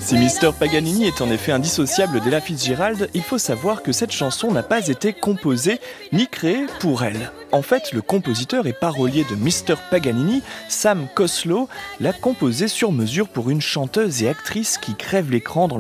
Si Mr Paganini est en effet indissociable d'Ella Fitzgerald, il faut savoir que cette chanson n'a pas été composée ni créée pour elle. En fait, le compositeur et parolier de Mr Paganini, Sam Coslow, l'a composée sur mesure pour une chanteuse et actrice qui crève l'écran dans